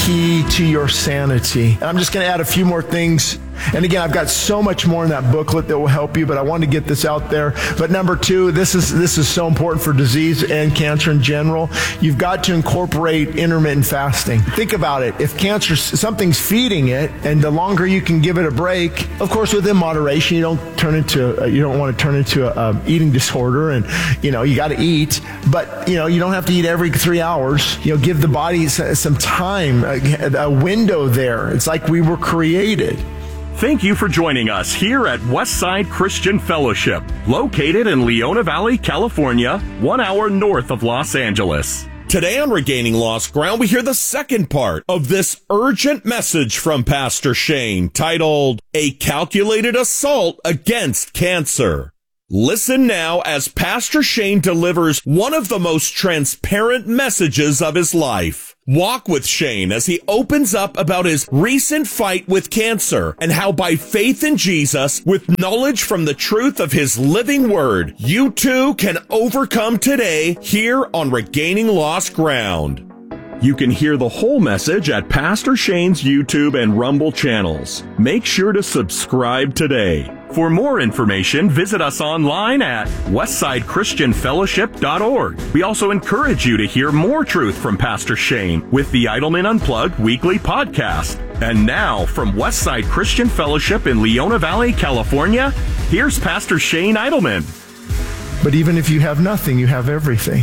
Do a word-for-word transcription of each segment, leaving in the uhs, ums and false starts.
key to your sanity. And I'm just going to add a few more things. And again, I've got so much more in that booklet that will help you, but I wanted to get this out there. But number two, this is this is so important for disease and cancer in general. You've got to incorporate intermittent fasting. Think about it. If cancer, something's feeding it, and the longer you can give it a break, of course, within moderation, you don't turn into a, you don't want to turn into a, a eating disorder, and you know you got to eat. But you know you don't have to eat every three hours. You know, give the body some time, a, a window there. It's like we were created. Thank you for joining us here at Westside Christian Fellowship, located in Leona Valley, California, one hour north of Los Angeles. Today on Regaining Lost Ground, we hear the second part of this urgent message from Pastor Shane titled, A Calculated Assault Against Cancer. Listen now as Pastor Shane delivers one of the most transparent messages of his life. Walk with Shane as he opens up about his recent fight with cancer and how by faith in Jesus, with knowledge from the truth of his living word, you too can overcome today here on Regaining Lost Ground. You can hear the whole message at Pastor Shane's YouTube and Rumble channels. Make sure to subscribe today. For more information, visit us online at westside christian fellowship dot org. We also encourage you to hear more truth from Pastor Shane with the Idleman Unplugged weekly podcast. And now, from Westside Christian Fellowship in Leona Valley, California, here's Pastor Shane Idleman. But even if you have nothing, you have everything.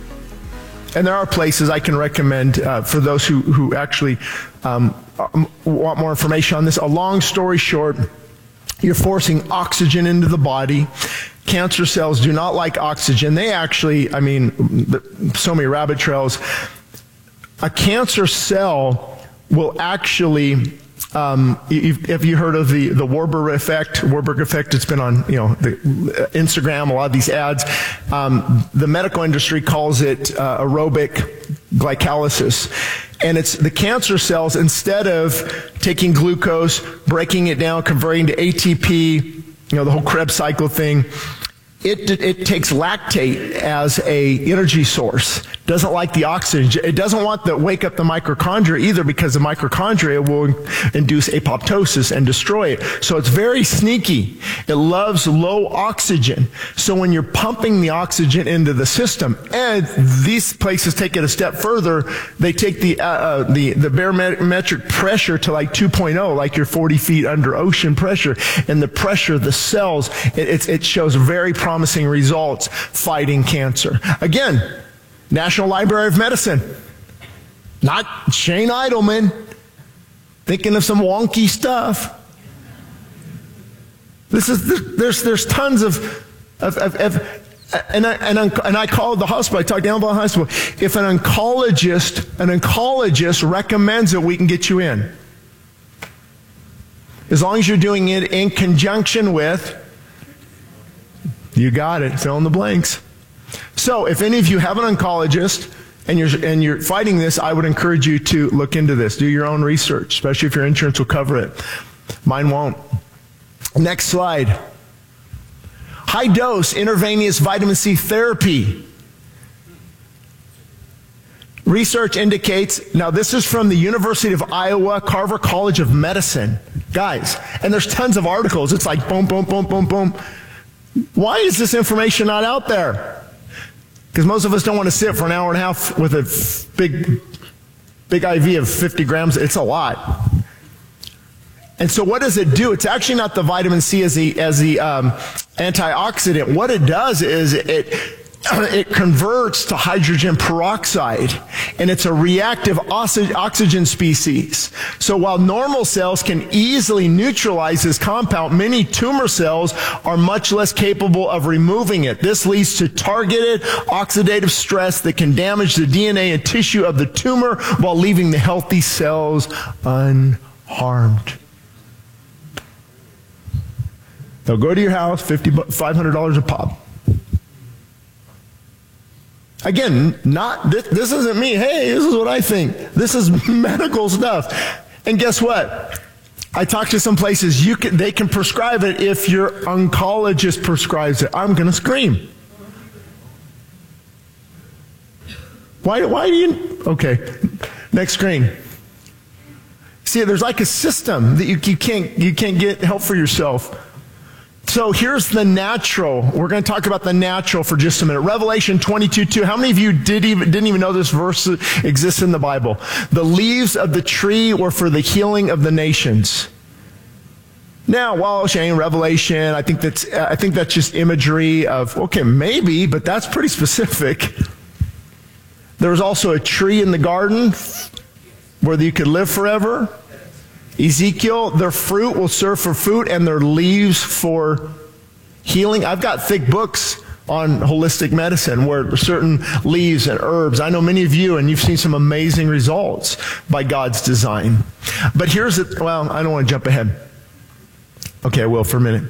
And there are places I can recommend uh, for those who, who actually um, want more information on this. A long story short, you're forcing oxygen into the body. Cancer cells do not like oxygen. They actually, I mean, so many rabbit trails. A cancer cell will actually, um, have you heard of the, the Warburg effect? Warburg effect, it's been on, you know, the Instagram, a lot of these ads. Um, the medical industry calls it uh, aerobic glycolysis. And it's the cancer cells, instead of taking glucose, breaking it down, converting to A T P, you know, the whole Krebs cycle thing, it, it takes lactate as a energy source. Doesn't like the oxygen. It doesn't want to wake up the mitochondria either, because the mitochondria will induce apoptosis and destroy it. So it's very sneaky. It loves low oxygen. So when you're pumping the oxygen into the system, and these places take it a step further, they take the uh, uh, the the barometric pressure to like two point oh, like you're forty feet under ocean pressure, and the pressure of the cells, it, it, it shows very promising results fighting cancer. Again, National Library of Medicine. Not Shane Idleman thinking of some wonky stuff. This is there's there's tons of of, of, of and I and I, and I called the hospital. I talked down by the hospital. If an oncologist an oncologist recommends it, we can get you in. As long as you're doing it in conjunction with, you got it. Fill in the blanks. So if any of you have an oncologist and you're, and you're fighting this, I would encourage you to look into this. Do your own research, especially if your insurance will cover it. Mine won't. Next slide. High dose intravenous vitamin C therapy. Research indicates, now this is from the University of Iowa, Carver College of Medicine. Guys, and there's tons of articles. It's like boom, boom, boom, boom, boom. Why is this information not out there? Because most of us don't want to sit for an hour and a half with a big, big I V of fifty grams. It's a lot. And so what does it do? It's actually not the vitamin C as the, as the um, antioxidant. What it does is it, it converts to hydrogen peroxide, and it's a reactive oxygen species. So while normal cells can easily neutralize this compound, many tumor cells are much less capable of removing it. This leads to targeted oxidative stress that can damage the D N A and tissue of the tumor while leaving the healthy cells unharmed. They'll go to your house, five hundred dollars a pop. Again, not this, this isn't me. Hey, this is what I think. This is medical stuff. And guess what? I talked to some places. You can, they can prescribe it if your oncologist prescribes it. I'm going to scream. Why? Why do you? Okay, next screen. See, there's like a system that you, you can't you can't get help for yourself. So here's the natural. We're going to talk about the natural for just a minute. Revelation twenty-two two. How many of you did even, didn't even know this verse exists in the Bible? The leaves of the tree were for the healing of the nations. Now, while saying Revelation, I think that's I think that's just imagery of, okay, maybe, but that's pretty specific. There was also a tree in the garden where you could live forever. Ezekiel, their fruit will serve for food and their leaves for healing. I've got thick books on holistic medicine where certain leaves and herbs, I know many of you, and you've seen some amazing results by God's design. But here's it, well, I don't want to jump ahead. Okay, I will for a minute.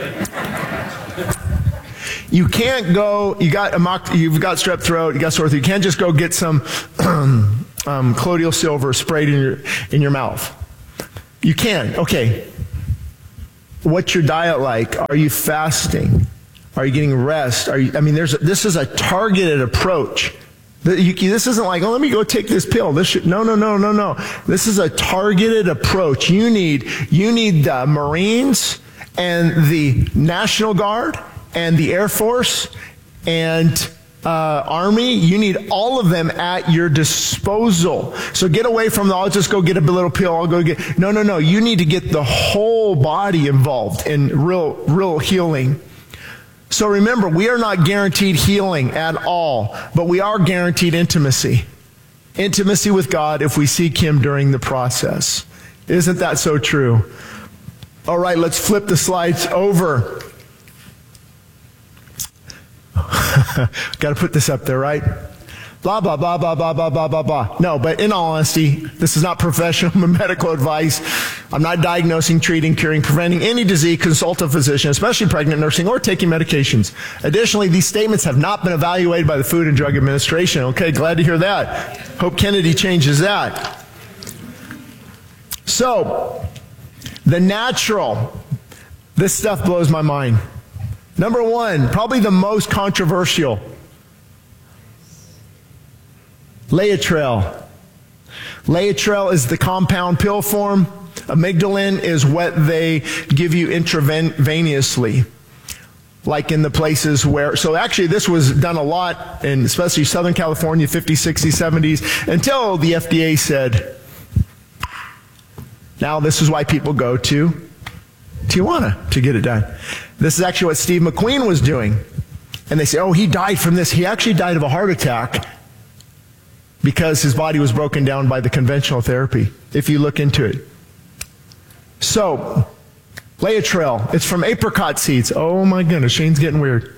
You can't go, you got a mock, you've got strep throat, you got sore throat, you can't just go get some um, colloidal silver sprayed in your, in your mouth. You can. Okay. What's your diet like? Are you fasting? Are you getting rest? Are you, I mean, there's a, this is a targeted approach. This isn't like, oh, let me go take this pill. This should, no, no, no, no, no. This is a targeted approach. You need, you need the Marines and the National Guard and the Air Force and Uh, Army, you need all of them at your disposal. So get away from the, I'll just go get a little pill, I'll go get, no, no, no. You need to get the whole body involved in real, real healing. So remember, we are not guaranteed healing at all, but we are guaranteed intimacy. Intimacy with God if we seek Him during the process. Isn't that so true? All right, let's flip the slides over. Got to put this up there, right? Blah, blah, blah, blah, blah, blah, blah, blah, blah. No, but in all honesty, this is not professional medical advice. I'm not diagnosing, treating, curing, preventing any disease. Consult a physician, especially pregnant, nursing, or taking medications. Additionally, these statements have not been evaluated by the Food and Drug Administration. Okay, glad to hear that. Hope Kennedy changes that. So, the natural. This stuff blows my mind. Number one, probably the most controversial. Laetrile. Laetrile is the compound pill form. Amygdalin is what they give you intravenously. Like in the places where, so actually this was done a lot in especially Southern California, fifties, sixties, seventies, until the F D A said, now this is why people go to Tijuana to get it done. This is actually what Steve McQueen was doing. And they say, oh, he died from this. He actually died of a heart attack because his body was broken down by the conventional therapy, if you look into it. So, Laetrile, it's from apricot seeds. Oh my goodness, Shane's getting weird.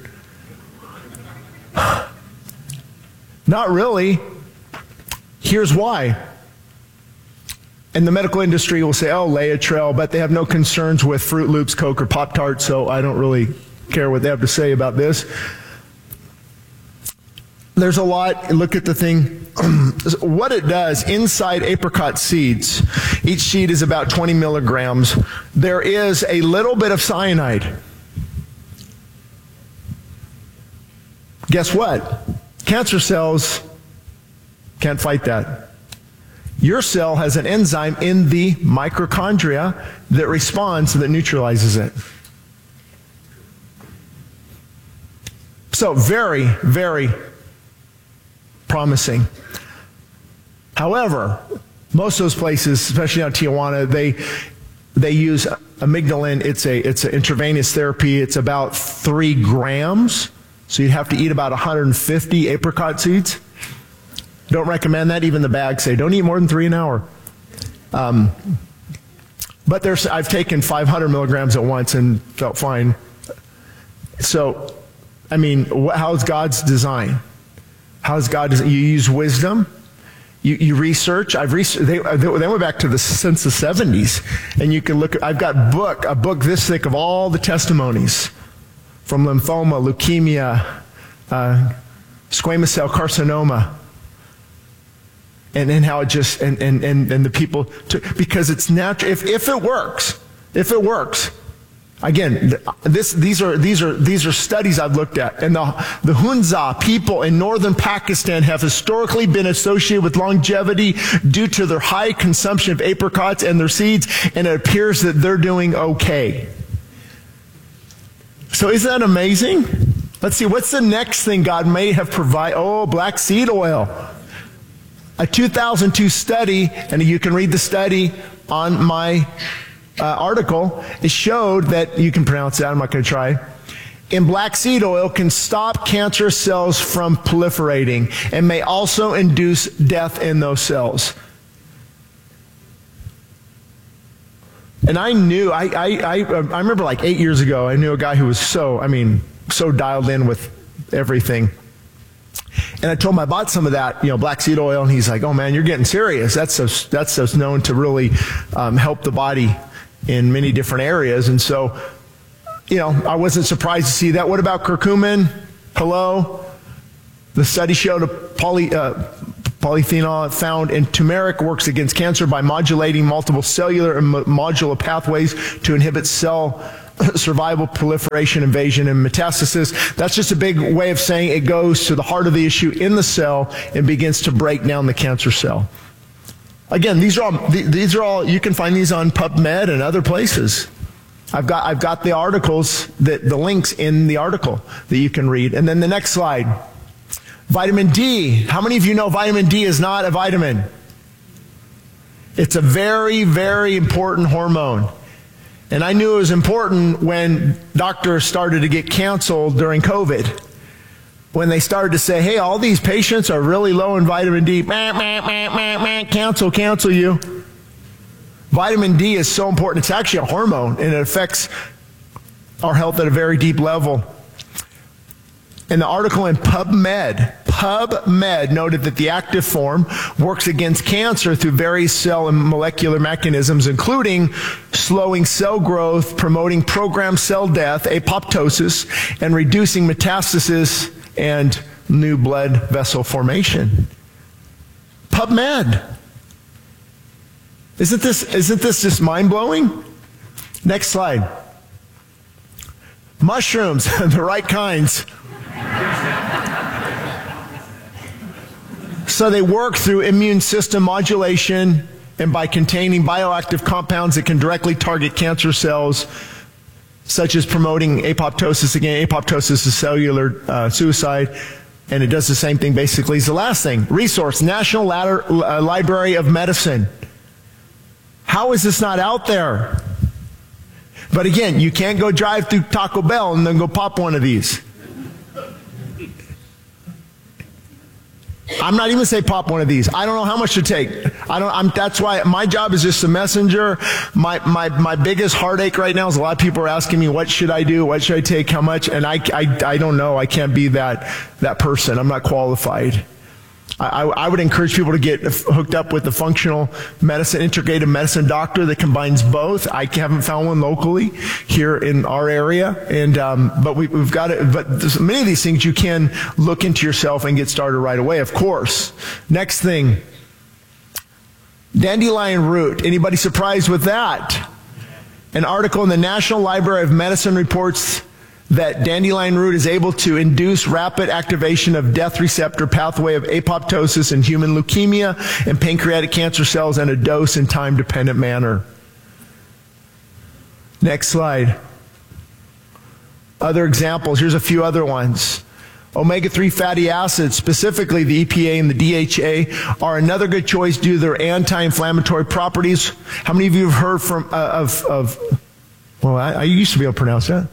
Not really. Here's why. And the medical industry will say, oh, Laetrile, but they have no concerns with Fruit Loops, Coke, or Pop-Tarts, so I don't really care what they have to say about this. There's a lot. Look at the thing. What it does, inside apricot seeds, each seed is about twenty milligrams. There is a little bit of cyanide. Guess what? Cancer cells can't fight that. Your cell has an enzyme in the mitochondria that responds, that neutralizes it. So very, very promising. However, most of those places, especially out in Tijuana, they they use amygdalin. It's a it's an intravenous therapy. It's about three grams. So you'd have to eat about one hundred fifty apricot seeds. Don't recommend that. Even the bags say, don't eat more than three an hour. Um, but there's, I've taken five hundred milligrams at once and felt fine. So, I mean, wh- how's God's design? How's God design? You use wisdom. You, you research. I've researched. They, they went back to the since the seventies, and you can look. I've got book a book this thick of all the testimonies from lymphoma, leukemia, uh, squamous cell carcinoma. And then how it just, and, and, and, and the people, to, because it's natural. If, if it works, if it works, Again, this, these are these are these are studies I've looked at, and the the Hunza people in northern Pakistan have historically been associated with longevity due to their high consumption of apricots and their seeds, and it appears that they're doing okay. So isn't that amazing? Let's see, what's the next thing God may have provided? Oh, black seed oil. A two thousand two study, and you can read the study on my Uh, article, it showed that, you can pronounce that, I'm not going to try, in black seed oil can stop cancerous cells from proliferating and may also induce death in those cells. And I knew, I, I, I, I remember like eight years ago, I knew a guy who was so, I mean, so dialed in with everything. And I told him I bought some of that, you know, black seed oil, and he's like, oh man, you're getting serious. That's so, that's so known to really um, help the body in many different areas. And so, you know, I wasn't surprised to see that. What about curcumin? Hello? The study showed a poly, uh, polyphenol found in turmeric works against cancer by modulating multiple cellular and modular pathways to inhibit cell survival, proliferation, invasion, and metastasis. That's just a big way of saying it goes to the heart of the issue in the cell and begins to break down the cancer cell. Again, these are all, these are all, you can find these on PubMed and other places. I've got, I've got the articles, that, the links in the article that you can read. And then the next slide. Vitamin D. How many of you know vitamin D is not a vitamin? It's a very, very important hormone. And I knew it was important when doctors started to get canceled during COVID. When they started to say, hey, all these patients are really low in vitamin D. Meh, meh, meh, meh, meh, cancel, cancel you. Vitamin D is so important. It's actually a hormone, and it affects our health at a very deep level. And the article in PubMed, PubMed noted that the active form works against cancer through various cell and molecular mechanisms, including slowing cell growth, promoting programmed cell death, apoptosis, and reducing metastasis and new blood vessel formation. PubMed. Isn't this, isn't this just mind-blowing? Next slide. Mushrooms, the right kinds. So they work through immune system modulation and by containing bioactive compounds that can directly target cancer cells, such as promoting apoptosis. Again, apoptosis is cellular uh, suicide, and it does the same thing basically as the last thing. Resource, National Ladder, uh, Library of Medicine. How is this not out there? But again, you can't go drive through Taco Bell and then go pop one of these. I'm not even going to say pop one of these. I don't know how much to take. I don't, I'm, that's why my job is just a messenger. My, my, my biggest heartache right now is a lot of people are asking me, what should I do? What should I take? How much? And I, I, I don't know. I can't be that, that person. I'm not qualified. I, I would encourage people to get hooked up with a functional medicine, integrative medicine doctor that combines both. I haven't found one locally here in our area, and um, but we, we've got it. But many of these things you can look into yourself and get started right away. Of course. Next thing, dandelion root. Anybody surprised with that? An article in the National Library of Medicine reports that dandelion root is able to induce rapid activation of death receptor pathway of apoptosis in human leukemia and pancreatic cancer cells in a dose and time dependent manner. Next slide. Other examples. Here's a few other ones. omega three fatty acids, specifically the E P A and the D H A, are another good choice due to their anti-inflammatory properties. How many of you have heard from, uh, of, of, well, I, I used to be able to pronounce that.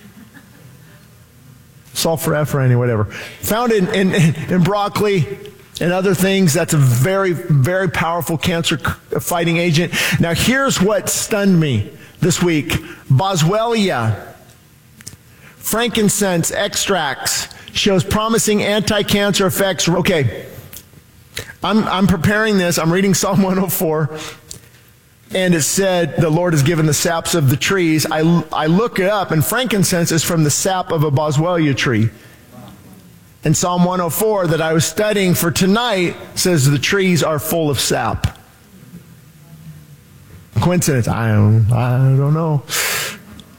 Sulforaphanine, whatever. Found in, in, in broccoli and other things. That's a very, very powerful cancer-fighting agent. Now, here's what stunned me this week. Boswellia, frankincense extracts, shows promising anti-cancer effects. Okay, I'm, I'm preparing this. I'm reading Psalm one oh four. And it said, the Lord has given the saps of the trees. I, I look it up, and frankincense is from the sap of a boswellia tree. And Psalm one oh four that I was studying for tonight says the trees are full of sap. Coincidence? I don't, I don't know.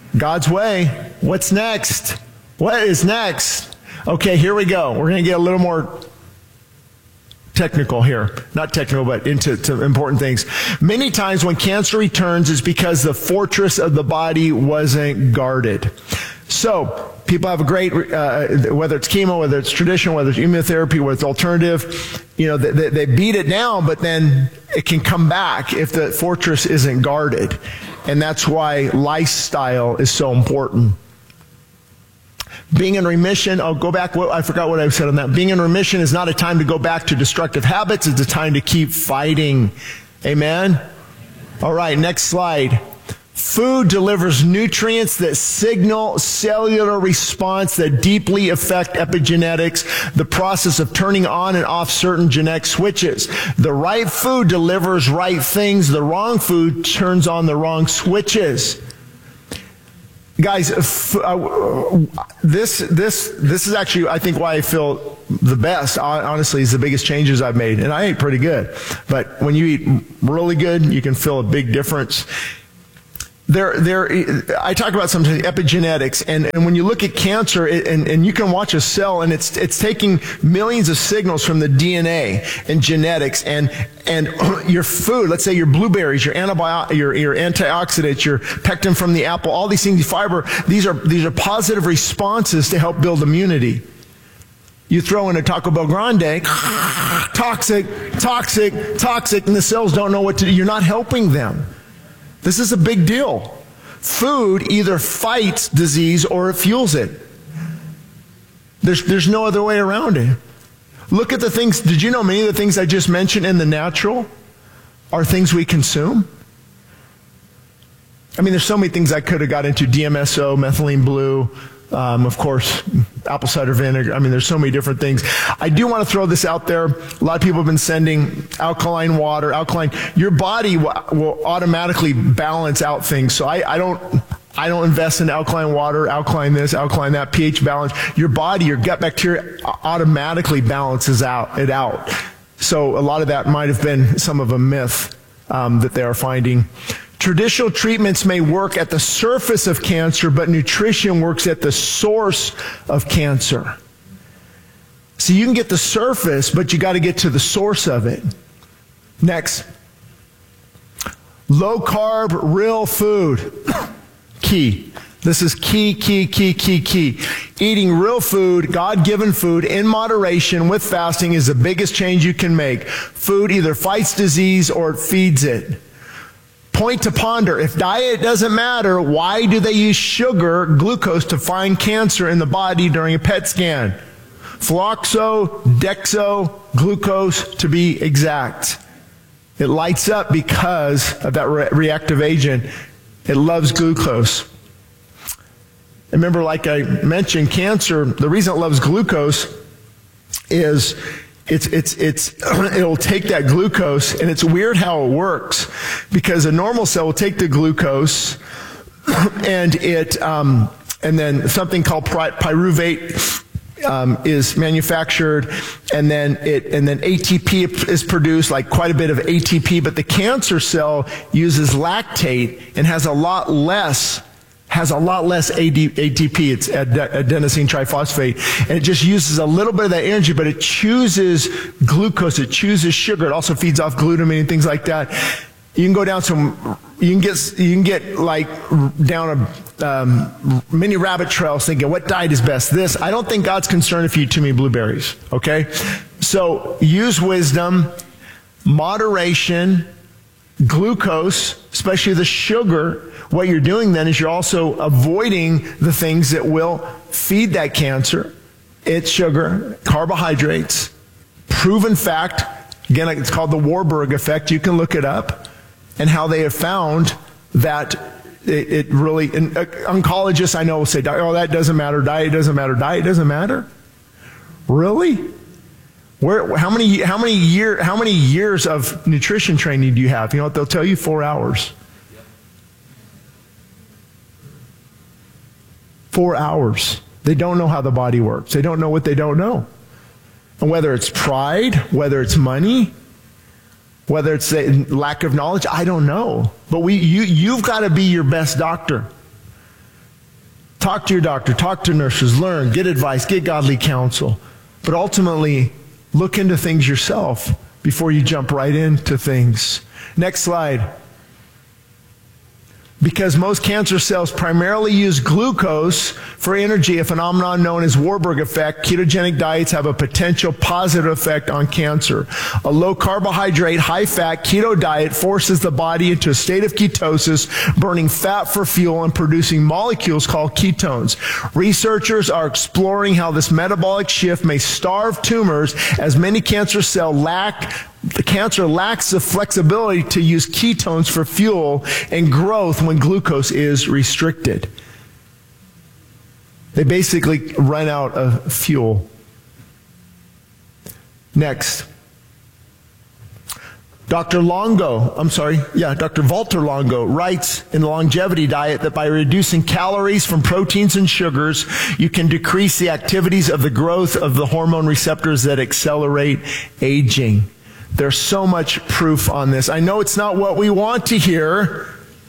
God's way. What's next? What is next? Okay, here we go. We're going to get a little more technical here. Not technical, but into to important things. Many times when cancer returns, it's because the fortress of the body wasn't guarded. So, people have a great, uh, whether it's chemo, whether it's traditional, whether it's immunotherapy, whether it's alternative, you know, they, they beat it down, but then it can come back if the fortress isn't guarded. And that's why lifestyle is so important. Being in remission, I'll go back, I forgot what I said on that. Being in remission is not a time to go back to destructive habits, it's a time to keep fighting. Amen? All right, next slide. Food delivers nutrients that signal cellular response that deeply affect epigenetics, the process of turning on and off certain genetic switches. The right food delivers right things. The wrong food turns on the wrong switches. Guys, uh, this this this is actually, I think, why I feel the best, honestly, is the biggest changes I've made. And I ate pretty good. But when you eat really good, you can feel a big difference. There, there, I talk about sometimes epigenetics, and, and when you look at cancer, it, and, and you can watch a cell, and it's it's taking millions of signals from the D N A and genetics, and and your food. Let's say your blueberries, your antibiotic, your your antioxidants, your pectin from the apple, all these things, fiber. These are these are positive responses to help build immunity. You throw in a Taco Bell Grande, toxic, toxic, toxic, and the cells don't know what to do. You're not helping them. This is a big deal. Food either fights disease or it fuels it. There's, there's no other way around it. Look at the things, did you know many of the things I just mentioned in the natural are things we consume? I mean, there's so many things I could have got into. D M S O, methylene blue, um, of course, apple cider vinegar. I mean, there's so many different things. I do want to throw this out there. A lot of people have been sending alkaline water, alkaline. Your body w- will automatically balance out things. So I, I don't, I don't invest in alkaline water, alkaline this, alkaline that, pH balance. Your body, your gut bacteria automatically balances out it out. So a lot of that might have been some of a myth um, that they are finding. Traditional treatments may work at the surface of cancer, but nutrition works at the source of cancer. So you can get the surface, but you got to get to the source of it. Next. Low carb, real food. Key. This is key, key, key, key, key. Eating real food, God-given food, in moderation with fasting is the biggest change you can make. Food either fights disease or it feeds it. Point to ponder. If diet doesn't matter, why do they use sugar, glucose, to find cancer in the body during a P E T scan? Floxo, dexo, glucose to be exact. It lights up because of that re- reactive agent. It loves glucose. Remember, like I mentioned, cancer, the reason it loves glucose is It's, it's, it's, it'll take that glucose, and it's weird how it works, because a normal cell will take the glucose, and it, um, and then something called py- pyruvate, um, is manufactured, and then it, and then A T P is produced, like quite a bit of A T P, but the cancer cell uses lactate and has a lot less has a lot less A T P, it's adenosine triphosphate, and it just uses a little bit of that energy, but it chooses glucose, it chooses sugar, it also feeds off glutamine and things like that. You can go down some, you can get, you can get like down a um, many rabbit trails thinking, what diet is best? This, I don't think God's concerned if you eat too many blueberries, okay? So use wisdom, moderation, glucose, especially the sugar. What you're doing then is you're also avoiding the things that will feed that cancer. It's sugar, carbohydrates, proven fact. Again, it's called the Warburg effect. You can look it up, and how they have found that it, it really, and oncologists I know will say, oh, that doesn't matter, diet doesn't matter, diet doesn't matter. Really? Where, how many, how many year, how many years of nutrition training do you have? You know what they'll tell you? Four hours. Four hours. They don't know how the body works. They don't know what they don't know. And whether it's pride, whether it's money, whether it's a lack of knowledge, I don't know. But we, you, you've got to be your best doctor. Talk to your doctor, talk to nurses, learn, get advice, get godly counsel. But ultimately, look into things yourself before you jump right into things. Next slide. Because most cancer cells primarily use glucose for energy, a phenomenon known as Warburg effect, ketogenic diets have a potential positive effect on cancer. A low carbohydrate, high fat keto diet forces the body into a state of ketosis, burning fat for fuel and producing molecules called ketones. Researchers are exploring how this metabolic shift may starve tumors, as many cancer cells lack The cancer lacks the flexibility to use ketones for fuel and growth when glucose is restricted. They basically run out of fuel. Next. Doctor Longo, I'm sorry, yeah, Doctor Walter Longo writes in the Longevity Diet that by reducing calories from proteins and sugars, you can decrease the activities of the growth of the hormone receptors that accelerate aging. There's so much proof on this. I know it's not what we want to hear,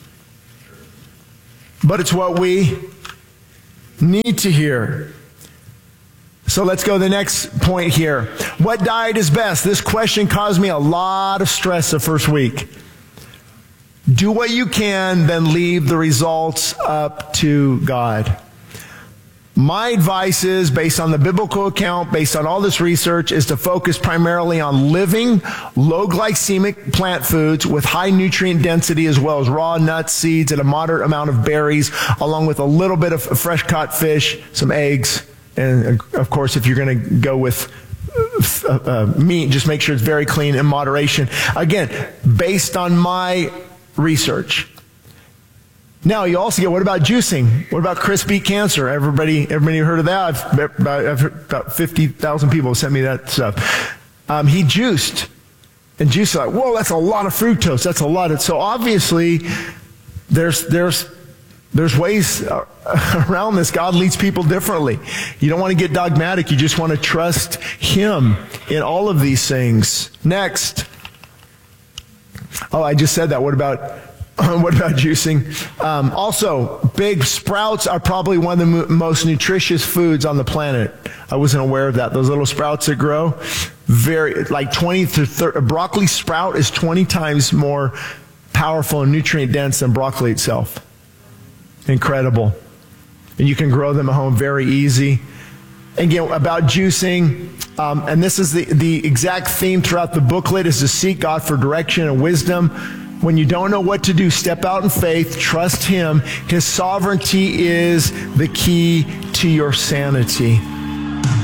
but it's what we need to hear. So let's go to the next point here. What diet is best? This question caused me a lot of stress the first week. Do what you can, then leave the results up to God. My advice is, based on the biblical account, based on all this research, is to focus primarily on living, low glycemic plant foods with high nutrient density, as well as raw nuts, seeds, and a moderate amount of berries, along with a little bit of fresh caught fish, some eggs, and of course, if you're going to go with uh, uh, meat, just make sure it's very clean in moderation. Again, based on my research. Now, you also get, what about juicing? What about Chris Beat Cancer? Everybody, everybody heard of that? I've, about, I've heard about fifty thousand people sent me that stuff. Um, he juiced. And juice, like, whoa, that's a lot of fructose. That's a lot. Of, so obviously, there's, there's, there's ways around this. God leads people differently. You don't want to get dogmatic. You just want to trust Him in all of these things. Next. Oh, I just said that. What about... What about juicing? Um, also, big sprouts are probably one of the mo- most nutritious foods on the planet. I wasn't aware of that. Those little sprouts that grow, very like twenty to thirty. A broccoli sprout is twenty times more powerful and nutrient dense than broccoli itself. Incredible. And you can grow them at home very easy. Again, about juicing, um, and this is the, the exact theme throughout the booklet, is to seek God for direction and wisdom. When you don't know what to do, step out in faith, trust Him. His sovereignty is the key to your sanity.